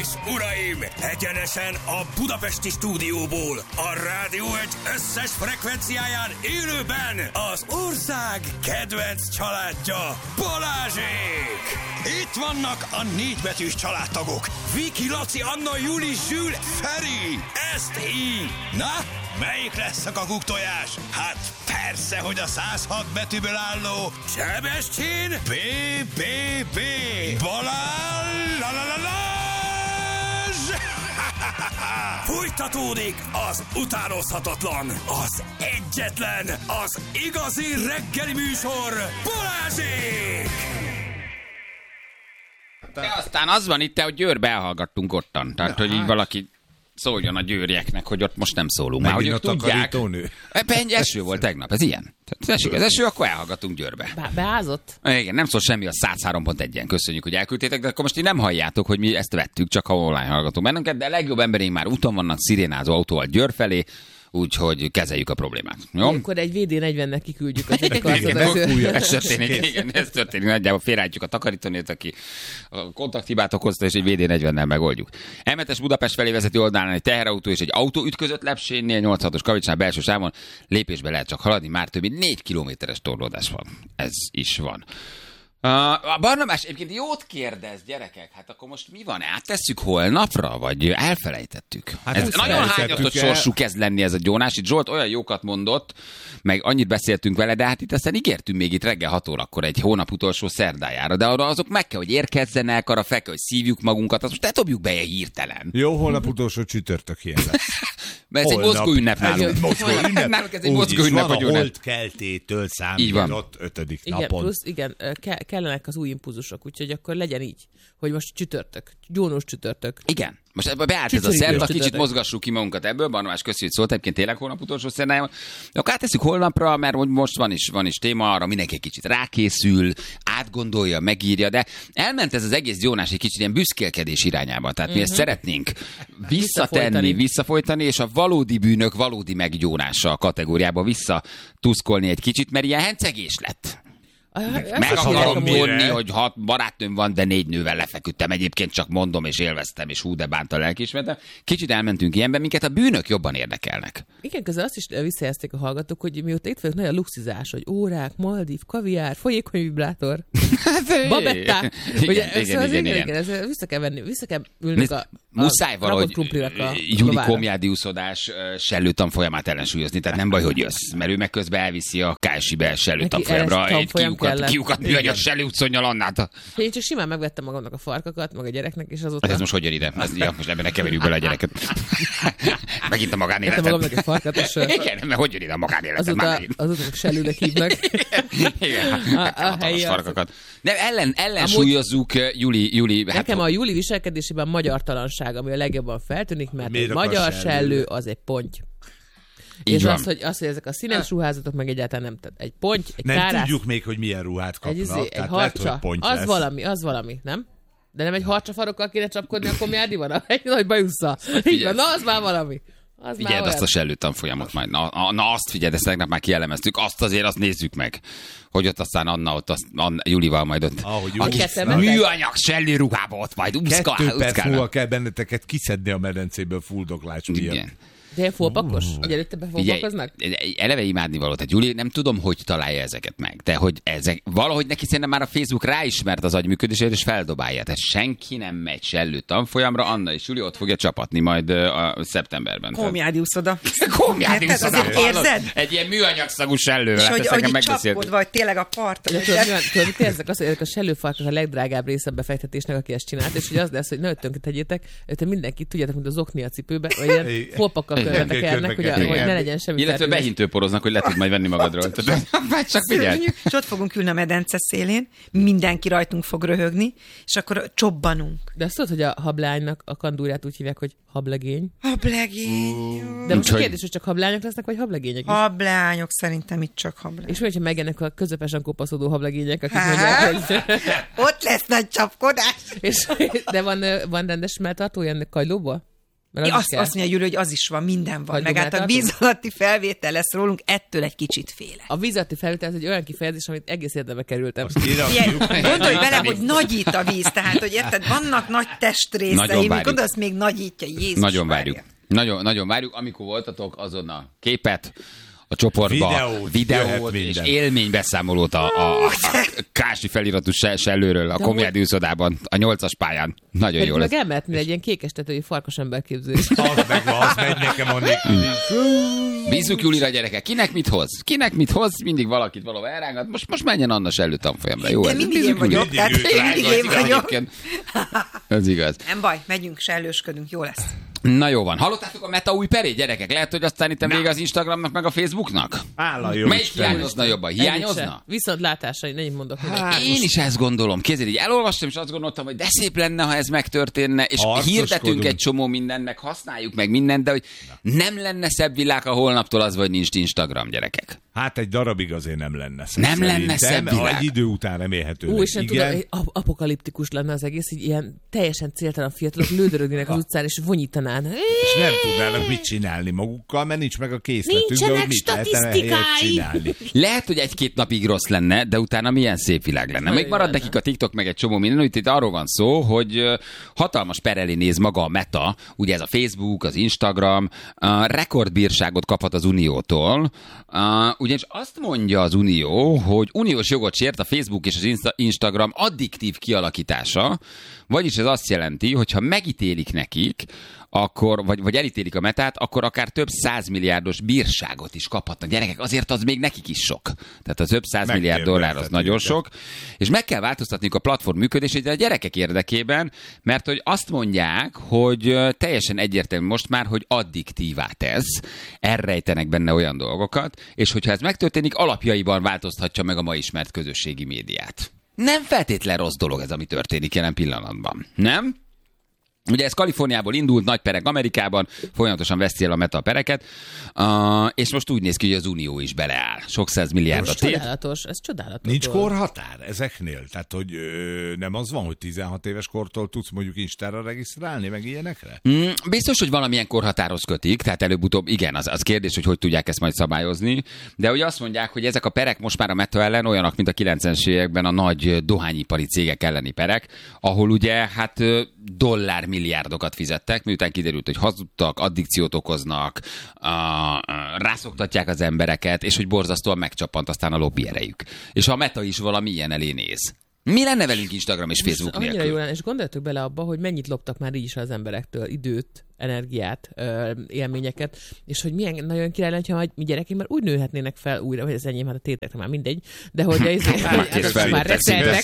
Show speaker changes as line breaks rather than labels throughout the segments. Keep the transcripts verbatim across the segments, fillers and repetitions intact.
uraim! Egyenesen a budapesti stúdióból, a Rádió egy összes frekvenciáján élőben az ország kedvenc családja, Balázsék! Itt vannak a négybetűs családtagok. Viki, Laci, Anna, Juli, Zsül, Feri. Ezt így. Na, melyik lesz a kakuktojás? Hát persze, hogy a száz hat betűből álló Sebestyén bé bé bé Balázs! Fújtatódik az utánozhatatlan, az egyetlen, az igazi reggeli műsor, Balázsék!
De aztán az van itt, hogy Győrbe elhallgattunk ottan. Tehát, hogy így valaki szóljon a győrieknek, hogy ott most nem szólunk. Már, hogy ők tudják. Ebben eső volt tegnap, ez ilyen. Tehát esik az eső, akkor elhallgatunk Győrbe.
Be- beázott?
Igen, nem szól semmi a száz három pont egyen. Köszönjük, hogy elküldtétek, de akkor most így nem halljátok, hogy mi ezt vettük, csak ha online hallgatunk bennünket, de a legjobb emberénk már úton vannak szirénázó autóval Győr felé, úgyhogy kezeljük a problémát. Jó?
Akkor egy vé dé negyvennek kiküldjük az egyik
Ez történik, igen, ez történik. Nagyjából félreállítjuk a takarítónét, aki a kontakthibát okozta, és egy vé dé negyvennel megoldjuk. em hetes Budapest felé vezető oldalán egy teherautó és egy autó ütközött Lepsénnél, nyolcvanhatos Kavicsnál belső sávon. Lépésbe lehet csak haladni, már több mint négy kilométeres torlódás van. Ez is van. Uh, a Barnabás egyébként jót kérdez, gyerekek, hát akkor most mi van? Áttesszük holnapra, vagy elfelejtettük? Hát ez nagyon hányatott sorsú kezd lenni ez a gyónás. Itt Zsolt olyan jókat mondott, meg annyit beszéltünk vele, de hát itt aztán ígértünk még itt reggel hat órakor egy hónap utolsó szerdájára, de arra azok meg kell, hogy érkezzenek, arra fel kell, hogy szívjuk magunkat, azt most ne dobjuk be hirtelen.
Jó, holnap utolsó csütörtök ilyen lesz.
Mert ez egy mozgó ünnep nálunk.
Mozgó ünnep.
Nálunk ez egy mozgó ünnep,
hogy a holdkeltétől számított ötödik
igen,
napon.
Plusz, igen, ke- kellenek az új impulzusok, úgyhogy akkor legyen így, hogy most csütörtök, gyónós csütörtök.
Igen. Most ebbe beállt ez a szerda, kicsit mozgassuk ki magunkat ebből, Barnabás, köszi, hogy szólt, egyébként tényleg holnap utolsó szerdájában. De akkor átesszük holnapra, mert most van is, van is téma, arra mindenki egy kicsit rákészül, átgondolja, megírja, de elment ez az egész gyónás egy kicsit ilyen büszkélkedés irányába. Tehát uh-huh. mi ezt szeretnénk visszatenni, visszafolytani, és a valódi bűnök valódi meggyónása kategóriába visszatuszkolni egy kicsit, mert ilyen hencegés lett. Meg, meg akarom mondni, hogy hat barátnőm van, de négy nővel lefeküdtem. Egyébként csak mondom, és élveztem, és hú, de bánt a lelkiismeretem. Kicsit elmentünk ilyenben, minket a bűnök jobban érdekelnek. Igen,
közben azt is visszajelzték a hallgatók, hogy mióta itt vagyok, nagy a luxizás, hogy órák, Maldív, kaviár, folyékony vibrátor, babetták. Igen, igen, igen, igen, igen. Ez vissza kell venni, vissza kell ülnünk a,
muszáj valahogy Juli komjádiuszodás sellő tanfolyamát ellensúlyozni, tehát nem baj, hogy jössz, mert ő meg közben elviszi a ká es i-be sellő tanfolyamra egy kiukat, kiukat művegy a sellő utconyal Annát.
Én csak simán megvettem magamnak a farkakat, meg a gyereknek, és azóta...
Hát ez most hogy jön ide? Ez, ja, most ebben ne keverjük bele a gyereket. Megint a magánéletet.
Vettem magamnak egy farkat, és...
Igen, mert hogy jön ide a magánéletet?
Azóta, azóta sellőnek hívnak.
Igen, a, a helyi farkakat. Nem, ellen, ellensúlyozzuk Juli... Juli hát
nekem a Juli viselkedésében magyartalanság, ami a legjobban feltűnik, mert egy magyar sellő az egy ponty. Így és az hogy, az, hogy ezek a színes ruházatok meg egyáltalán nem, tehát egy ponty, egy
nem
kárász...
Nem tudjuk még, hogy milyen ruhát kapnak.
Egy, egy harcsa, lehet, az lesz. valami, az valami, nem? De nem egy harcsa farokkal kéne csapkodni, akkor mi van? Egy nagy bajusza. Így van, na az már valami. Az
figyeld azt a sellő tanfolyamot majd. Na, na, na azt figyeld, ezt tegnap már kielemeztük. Azt azért azt nézzük meg. Hogy ott aztán Anna, ott azt, Anna, Julival majd ott.
Ahogy
aki műanyag sellő ruhába ott majd úszkál.
Kettő perc múlva kell benneteket kiszedni a medencéből fuldoklás miatt.
Igen. De ilyen fólpakos? Uh, hogy előtte befólpakoznak?
Eleve imádni való. Tehát Juli, nem tudom, hogy találja ezeket meg. De hogy ezek, valahogy neki szerintem már a Facebook ráismert az agyműködésért, és feldobálja. Tehát senki nem megy sellő tanfolyamra, Anna és Juli ott fogja csapatni majd a szeptemberben.
Komjádi úszoda.
Komjádi úszoda.
Érzed?
Egy ilyen műanyagszagú sellővel.
És hogy, hogy így csapod, vagy tényleg a parton.
Tudod, érzek azt, hogy a sellőfarkas a legdrágább része a befektetésnek, aki ezt csinált, és hogy az lesz, hogy ne tönkre tegyétek, hogy mindenki tudjátok, mint az okni a cipőbe, vagy ilyen fólpakkal körbetekernek, hogy, hogy ne legyen semmi.
Illetve behintőporoznak, hogy le tud majd venni magadról. Csak figyelj.
És ott fogunk ülni a medence szélén, mindenki rajtunk fog röhögni, és akkor csobbanunk.
De azt tudod, hogy a hableánynak a kandúrát úgy hívják, hogy hablegény?
Hablegény.
De most a kérdés, hogy csak hableányok lesznek, vagy hablegények is?
Hableányok, szerintem itt csak hableányok.
És hogyha megjelennek a közepesen kopaszodó hablegények, akik mondják, hogy...
Ott lesz nagy csapkodás.
És, de van, van rendes melltartója ennek kagylóból?
Az azt, azt mondja Gyuri, hogy az is van, minden van. Meg hát a víz alatti felvétel lesz rólunk, ettől egy kicsit féle.
A víz alatti felvétel ez egy olyan kifejezés, amit egész érdembe kerültem.
Ilyen, gondolj bele, hogy nagyít a víz, tehát, hogy érted, vannak nagy testrészei, mikor az még nagyítja, Jézus.
Nagyon várjuk. Nagyon, nagyon várjuk. Amikor voltatok, azon a képet, a csoportba, videót, videót és élménybeszámolót a, a, a, a Kási feliratú sellőről a Komjádi úszodában, a nyolcas pályán. Nagyon jó lesz.
Meg elmehetni egy ilyen kékes tetői farkas emberképzés.
Az meg van, az megy nekem a
Bízzuk Julira, gyerekek. Kinek mit hoz? Kinek mit hoz? Mindig valakit valahol elrángat. Most, most menjen Anna sellő tanfolyamra. Jó,
de mindig én vagyok. Tehát mindig én vagyok.
Ez igaz.
Nem baj, megyünk, sellősködünk, jó lesz.
Na jó van. Hallottátok a Meta új perét, gyerekek? Lehet, hogy aztán itt vége az Instagramnak, meg a Facebooknak?
Áll jó.
Melyik hiányozna jobban? Hiányozna?
Viszont látásai, nem mondok.
Hát, én most... is ezt gondolom. Kézzél, így elolvastam, és azt gondoltam, hogy de szép lenne, ha ez megtörténne, és hirdetünk egy csomó mindennek, használjuk meg mindent, de hogy nem lenne szebb világ, ha holnaptól az, vagy nincs Instagram, gyerekek.
Hát egy darabig azért nem lenne szebb.
Nem lenne szebb világ.
Egy idő után remélhetőleg.
Ú, és nem tudom, apokaliptikus lenne az egész, így ilyen teljesen céltalan fiatalok lődörögnének az utcán, és vonyítanának.
És nem tudnának mit csinálni magukkal, mert nincs meg a készletünk, de hogy mit lehetne csinálni.
Lehet, hogy egy-két napig rossz lenne, de utána milyen szép világ lenne. Még marad nekik a TikTok, meg egy csomó minden, hogy itt arról van szó, hogy hatalmas per elé néz maga a Meta, ugye ez a Facebook, az Instagram, rekordbírságot kaphat az Uniótól, ugyanis azt mondja az Unió, hogy uniós jogot sért a Facebook és az Insta- Instagram addiktív kialakítása, vagyis ez azt jelenti, hogy ha megítélik nekik, akkor, vagy, vagy elítélik a Metát, akkor akár több százmilliárdos bírságot is kaphatnak. Gyerekek, azért az még nekik is sok. Tehát az több százmilliárd dollár az nagyon őket. Sok. És meg kell változtatniuk a platform működését a gyerekek érdekében, mert hogy azt mondják, hogy teljesen egyértelmű most már, hogy addiktívá tesz, elrejtenek benne olyan dolgokat, és hogyha ez megtörténik, alapjaiban változtatja meg a ma ismert közösségi médiát. Nem feltétlen rossz dolog ez, ami történik jelen pillanatban. Nem? Ugye ez Kaliforniából indult, nagy perek Amerikában, folyamatosan veszi el a Meta a pereket, uh, és most úgy néz ki, hogy az Unió is beleáll. Sok száz milliárdot tét.
Csodálatos, ez csodálatos.
Nincs korhatár ezeknél? Tehát, hogy ö, nem az van, hogy tizenhat éves kortól tudsz mondjuk Instára regisztrálni, meg ilyenekre?
Mm, biztos, hogy valamilyen korhatárhoz kötik, tehát előbb-utóbb igen, az, az kérdés, hogy hogy tudják ezt majd szabályozni, de ugye azt mondják, hogy ezek a perek most már a Meta ellen olyanok, mint a kilencvenes években a nagy dohányipari cégek elleni perek, ahol ugye hát dollár milliárdokat fizettek, miután kiderült, hogy hazudtak, addikciót okoznak, rászoktatják az embereket, és hogy borzasztóan megcsapant aztán a lobby erejük. És a Meta is valami ilyen elé néz. Mi lenne velünk Instagram és Facebook
most
nélkül?
Jó lenne, és gondoljatok bele abba, hogy mennyit loptak már így is az emberektől, időt, energiát, élményeket, és hogy milyen nagyon király lenne, ha mi gyerekeim már úgy nőhetnének fel újra, vagy az enyém, hát a tétekre már mindegy, de hogy az már reszeltek,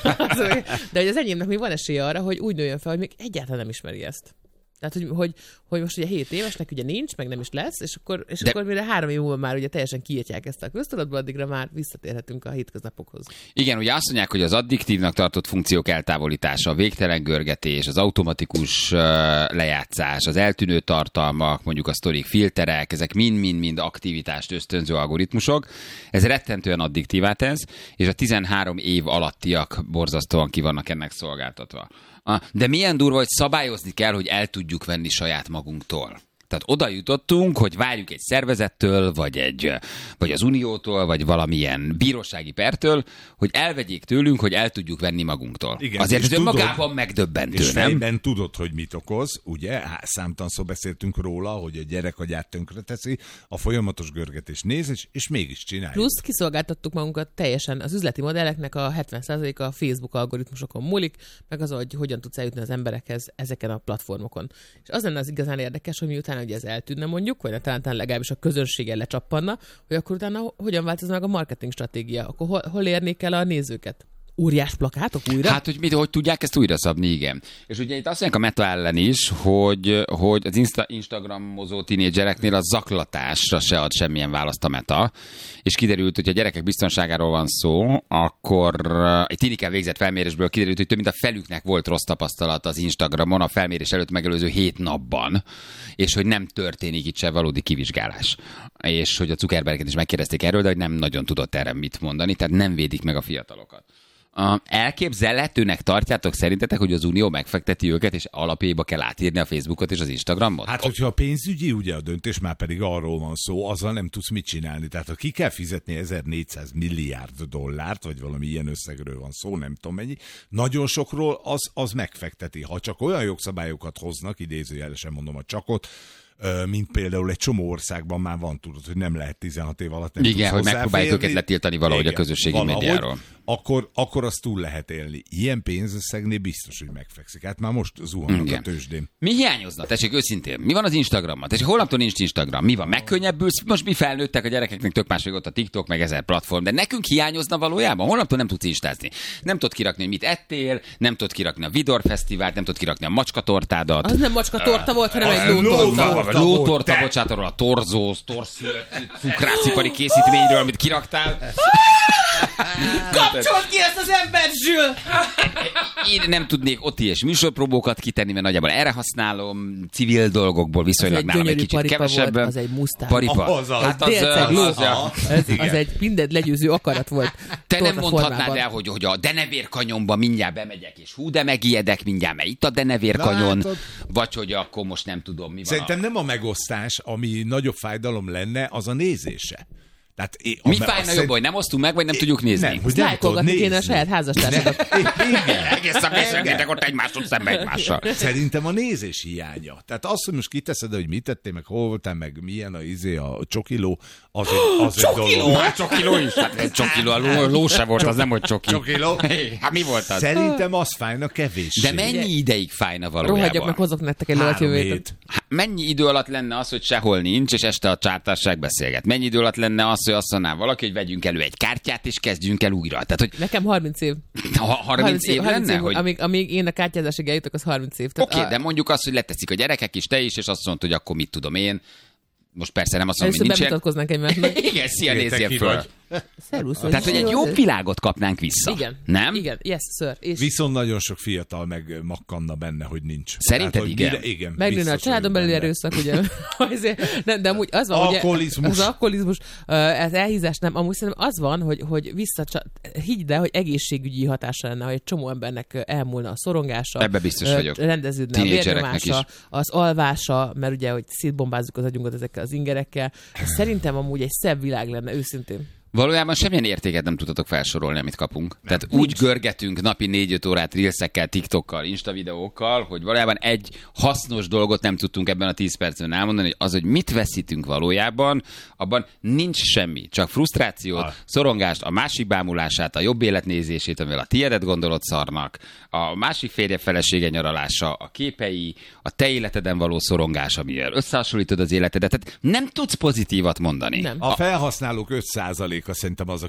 de hogy az enyémnek még van esélye arra, hogy úgy nőjön fel, hogy még egyáltalán nem ismeri ezt. Tehát, hogy, hogy, hogy most ugye hét évesnek ugye nincs, meg nem is lesz, és akkor, és akkor mire három év múlva már ugye teljesen kiírtják ezt a köztudatba, addigra már visszatérhetünk a hétköznapokhoz.
Igen, ugye azt mondják, hogy az addiktívnak tartott funkciók eltávolítása, a végtelen görgetés, az automatikus uh, lejátszás, az eltűnő tartalmak, mondjuk a sztorik filterek, ezek mind-mind-mind aktivitást ösztönző algoritmusok. Ez rettentően addiktívá tesz, és a tizenhárom év alattiak borzasztóan ki vannak ennek szolgáltatva. De milyen durva, hogy szabályozni kell, hogy el tudjuk venni saját magunktól. Tehát oda jutottunk, hogy várjuk egy szervezettől, vagy, egy, vagy az Uniótól, vagy valamilyen bírósági pertől, hogy elvegyék tőlünk, hogy el tudjuk venni magunktól. Igen, azért ez önmagában megdöbbentő,
és
nem? És
fejben tudod, hogy mit okoz, ugye? Hát, számtalanszor beszéltünk róla, hogy a gyerek agyát tönkreteszi, a folyamatos görgetés néz, és, és mégis csinálja.
Plusz kiszolgáltattuk magunkat teljesen. Az üzleti modelleknek a hetven százaléka a Facebook algoritmusokon múlik, meg az, hogy hogyan tudsz eljutni az emberekhez ezeken a platformokon. És az lenne az igazán érdekes, hogy miután hogy ez eltűnne mondjuk, vagy talán legalábbis a közönséggel lecsappanna, hogy akkor utána hogyan változna meg a marketing stratégia, akkor hol, hol érnék el a nézőket? Óriás plakátok újra?
Hát, hogy, mit, hogy tudják ezt újra szabni, igen. És ugye itt azt mondják a Meta ellen is, hogy, hogy az Insta, Instagramozó tínédzsereknél a zaklatásra se ad semmilyen választ a Meta, és kiderült, hogy a gyerekek biztonságáról van szó, akkor egy tínikkel végzett felmérésből kiderült, hogy több mint a felüknek volt rossz tapasztalat az Instagramon a felmérés előtt megelőző hét napban, és hogy nem történik itt se valódi kivizsgálás. És hogy a Zuckerberget is megkérdezték erről, de hogy nem nagyon tudott erre mit mondani, tehát nem védik meg a fiatalokat. Uh, elképzelhetőnek tartjátok szerintetek, hogy az Unió megfekteti őket, és alapjaiba kell átírni a Facebookot és az Instagramot?
Hát, hogyha a pénzügyi ugye a döntés, már pedig arról van szó, azzal nem tudsz mit csinálni. Tehát, ha ki kell fizetni ezernégyszáz milliárd dollárt, vagy valami ilyen összegről van szó, nem tudom mennyi, nagyon sokról az, az megfekteti. Ha csak olyan jogszabályokat hoznak, idézőjelesen mondom a csakot, mint például egy csomó országban már van, tudod, hogy nem lehet tizenhat év alatt nem
igen, hogy megpróbáljuk őket letiltani valahogy igen, a közösségi valahogy, médiáról.
Akkor, akkor azt túl lehet élni. Ilyen pénzösszegnél biztos, hogy megfekszik. Hát már most zuhannak a tőzsdén.
Mi hiányozna? Tessék őszintén. Mi van az Instagrammal? Tessék, holnaptól nincs Instagram. Mi van? Megkönnyebbülsz? Most mi felnőttek, a gyerekeknek tök máshogy ott a TikTok, meg ezer platform, de nekünk hiányozna valójában. Holnaptól nem tudsz instázni. Nem tudod kirakni, hogy mit ettél, nem tudod kirakni a Vidor Fesztivált, nem tudod kirakni a macskatortádat.
Az nem macskatorta volt, hanem egy lótorta.
Lótorta, bocsánat, arról a torzóz, torszület, cukrászipari készítményről, amit kiraktál.
Kapcsolt ki ezt az embert, Zsül!
Én nem tudnék ott ilyes műsorpróbókat kitenni, mert nagyjából erre használom, civil dolgokból viszonylag nálam egy kicsit kevesebb.
Volt, az egy musztár.
Paripa.
Az, az,
hát az,
az,
az,
az, az egy mindent legyőző akarat volt.
Te nem mondhatnád el, hogy, hogy a Denevérkanyonba mindjárt bemegyek, és hú, de megijedek mindjárt, mert itt a Denevérkanyon, vagy hogy akkor most nem tudom, mi van.
Szerintem a... nem a megosztás, ami nagyobb fájdalom lenne, az a nézése. Tehát, é,
mi fájna szerint... jobban, hogy nem osztunk meg, vagy nem é, tudjuk nézni?
Nem, hogy lájkolgatni kéne a saját házastársadat.
Igen, egészen beszélgetek ott egymással szemben egymással.
Szerintem a nézés hiánya. Tehát azt, hogy most kiteszed, hogy mit tettél, meg hol voltál, meg milyen a, izé, a csokiló, az egy, az egy dolog.
Már csokiló is? Hát egy csokiló, a ló, ló se volt, az nem, hogy csoki.
Csokiló?
Hát mi volt az?
Szerintem az fájna kevéssé.
De mennyi ideig fájna valójában?
Rohadjak meg, hozok nektek egy lovat
Mennyi idő alatt lenne az, hogy sehol nincs, és este a csártárság beszélget? Mennyi idő alatt lenne az, hogy azt mondaná valaki, hogy vegyünk elő egy kártyát, és kezdjünk el újra? Tehát, hogy...
Nekem harminc év.
Ha, harminc év, év lenne?
Év,
hogy...
amíg, amíg én a kártyázásig eljutok, az harminc év.
Oké, okay,
a...
de mondjuk azt, hogy leteszik a gyerekek is, te is, és azt mondod, hogy akkor mit tudom én. Most persze nem azt mondom, hogy nincsen.
Bemutatkoznánk egymásnak.
Igen, szia, nézzél föl.
Szervusz,
tehát, hogy egy jobb világot kapnánk vissza.
Igen.
Nem?
Igen, yes, sir. És...
Viszont nagyon sok fiatal meg makkanna benne, hogy nincs.
Szerinted
tehát,
igen?
Mire, igen.
Megnőne a családon belül erőszak, ugye? nem, de amúgy az van,
alkoholizmus.
Ugye, az alkoholizmus, ez elhízás, nem. Amúgy szerintem az van, hogy, hogy vissza, higgy el, hogy egészségügyi hatása lenne, hogy egy csomó embernek elmúlna a szorongása.
Ebbe biztos vagyok.
Rendeződne a vérnyomása, az alvása, mert ugye, hogy szétbombázzuk az agyunkat ezekkel az ingerekkel. Szerintem amúgy egy szebb világ lenne, őszintén.
Valójában semmilyen értéket nem tudtatok felsorolni, amit kapunk. Nem, Tehát nincs. Úgy görgetünk napi négy-öt órát reelsekkel, TikTokkal, Insta videókkal, hogy valójában egy hasznos dolgot nem tudtunk ebben a tíz percben elmondani, hogy az, hogy mit veszítünk valójában, abban nincs semmi. Csak frusztrációt, ah. szorongást, a másik bámulását, a jobb életnézését, amivel a tiédet gondolod szarnak, a másik férje felesége nyaralása, a képei, a te életeden való szorongás, amivel összehasonlítod az életedet. Tehát nem tudsz pozitívat mondani.
Nem.
A felhasználók öt százaléka szerintem az,